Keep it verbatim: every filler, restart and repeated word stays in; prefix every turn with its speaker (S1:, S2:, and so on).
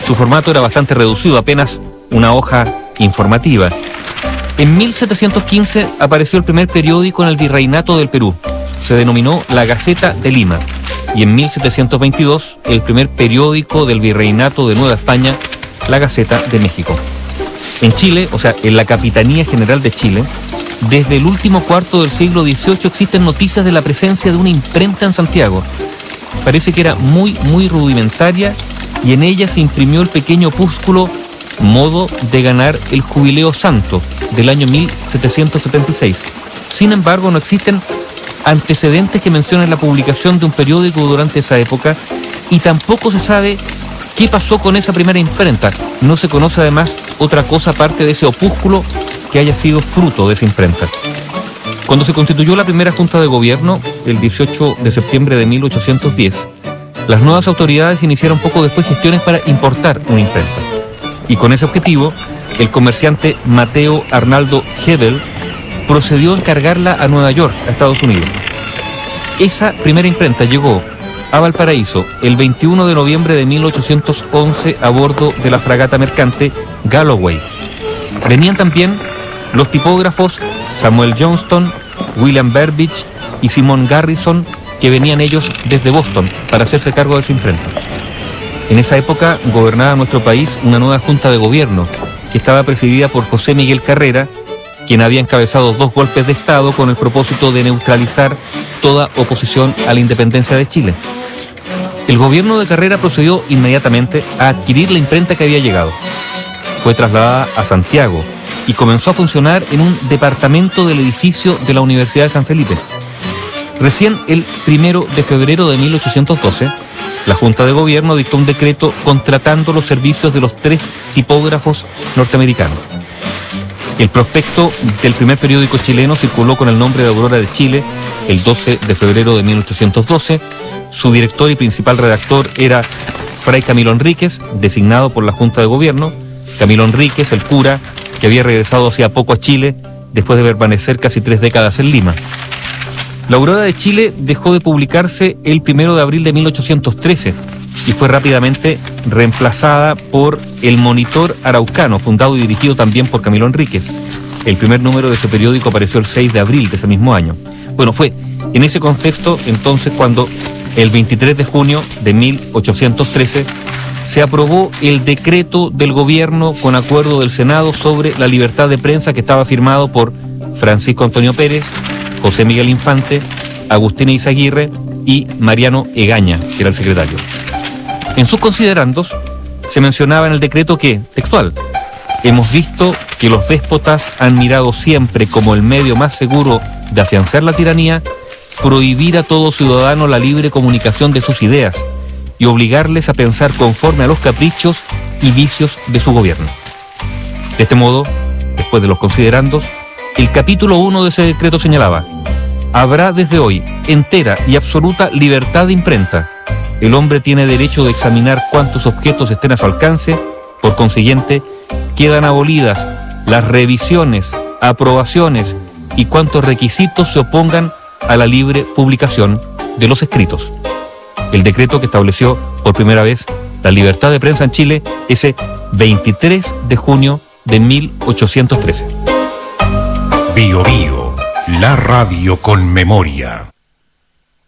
S1: Su formato era bastante reducido, apenas una hoja informativa. En mil setecientos quince apareció el primer periódico en el Virreinato del Perú. Se denominó La Gaceta de Lima. Y en mil setecientos veintidós, el primer periódico del Virreinato de Nueva España, La Gaceta de México. En Chile, o sea, en la Capitanía General de Chile, desde el último cuarto del siglo dieciocho existen noticias de la presencia de una imprenta en Santiago. Parece que era muy, muy rudimentaria y en ella se imprimió el pequeño opúsculo Modo de ganar el Jubileo Santo del año mil setecientos setenta y seis. Sin embargo, no existen antecedentes que mencionen la publicación de un periódico durante esa época y tampoco se sabe qué pasó con esa primera imprenta. No se conoce además otra cosa aparte de ese opúsculo que haya sido fruto de esa imprenta. Cuando se constituyó la primera Junta de Gobierno, el dieciocho de septiembre de mil ochocientos diez, las nuevas autoridades iniciaron poco después gestiones para importar una imprenta. Y con ese objetivo, el comerciante Mateo Arnaldo Hebel procedió a encargarla a Nueva York, a Estados Unidos. Esa primera imprenta llegó a Valparaíso el veintiuno de noviembre de mil ochocientos once a bordo de la fragata mercante Galloway. Venían también los tipógrafos Samuel Johnston, William Burbidge y Simon Garrison, que venían ellos desde Boston para hacerse cargo de esa imprenta. En esa época gobernaba nuestro país una nueva Junta de Gobierno que estaba presidida por José Miguel Carrera, quien había encabezado dos golpes de Estado con el propósito de neutralizar toda oposición a la independencia de Chile. El gobierno de Carrera procedió inmediatamente a adquirir la imprenta que había llegado. Fue trasladada a Santiago y comenzó a funcionar en un departamento del edificio de la Universidad de San Felipe. Recién el primero de febrero de mil ochocientos doce, la Junta de Gobierno dictó un decreto contratando los servicios de los tres tipógrafos norteamericanos. El prospecto del primer periódico chileno circuló con el nombre de Aurora de Chile el doce de febrero de mil ochocientos doce. Su director y principal redactor era Fray Camilo Enríquez, designado por la Junta de Gobierno. Camilo Enríquez, el cura, que había regresado hacía poco a Chile después de permanecer casi tres décadas en Lima. La Aurora de Chile dejó de publicarse el primero de abril de mil ochocientos trece y fue rápidamente reemplazada por El Monitor Araucano, fundado y dirigido también por Camilo Enríquez. El primer número de ese periódico apareció el seis de abril de ese mismo año. Bueno, fue en ese contexto entonces cuando el veintitrés de junio de mil ochocientos trece se aprobó el decreto del gobierno con acuerdo del Senado sobre la libertad de prensa, que estaba firmado por Francisco Antonio Pérez, José Miguel Infante, Agustín Izaguirre y Mariano Egaña, que era el secretario. En sus considerandos se mencionaba en el decreto que, textual, hemos visto que los déspotas han mirado siempre como el medio más seguro de afianzar la tiranía, prohibir a todo ciudadano la libre comunicación de sus ideas y obligarles a pensar conforme a los caprichos y vicios de su gobierno. De este modo, después de los considerandos, el capítulo uno de ese decreto señalaba: habrá desde hoy entera y absoluta libertad de imprenta. El hombre tiene derecho de examinar cuántos objetos estén a su alcance. Por consiguiente, quedan abolidas las revisiones, aprobaciones y cuantos requisitos se opongan a la libre publicación de los escritos. El decreto que estableció por primera vez la libertad de prensa en Chile ese veintitrés de junio de mil ochocientos trece.
S2: Bio Bio, la radio con memoria.